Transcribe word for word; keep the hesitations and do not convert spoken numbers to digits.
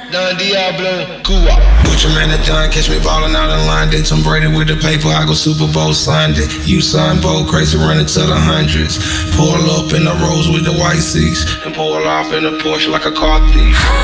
Don Diablo, Cuba. Butcher man at done, catch me ballin' out in line. Did Tom Brady with the paper, I go Super Bowl signed it. You sign bold, crazy running to the hundreds. Pull up in the Rolls with the white seats, and pull off in a Porsche like a car thief.